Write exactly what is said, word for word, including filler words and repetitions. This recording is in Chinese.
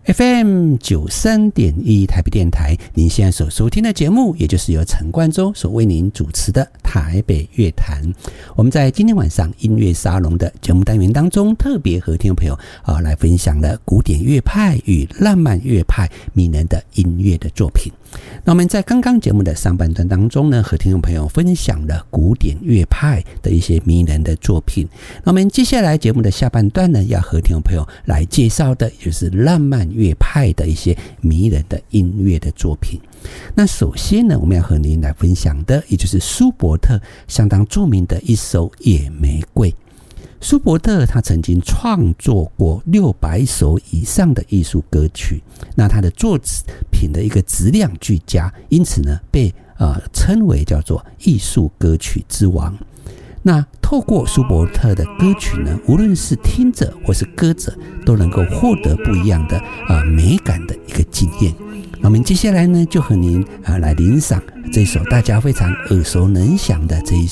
F M 九十三点一 台北电台，您现在所收听的节目，也就是由陈冠洲所为您主持的台北乐坛。我们在今天晚上音乐沙龙的节目单元当中，特别和听众朋友啊来分享了古典乐派与浪漫乐派迷人的音乐的作品。那我们在刚刚节目的上半段当中呢，和听众朋友分享了古典乐派的一些迷人的作品。那我们接下来节目的下半段呢，要和听众朋友来介绍的就是浪漫乐派的一些迷人的音乐的作品。那首先呢，我们要和您来分享的，也就是舒伯特相当著名的一首《野玫瑰》。舒伯特他曾经创作过六百首以上的艺术歌曲，那他的作品的一个质量俱佳，因此呢被呃称为叫做艺术歌曲之王。那透过舒伯特的歌曲呢，无论是听者或是歌者，都能够获得不一样的呃美感的一个经验。那我们接下来呢，就和您啊来欣赏这首大家非常耳熟能详的这一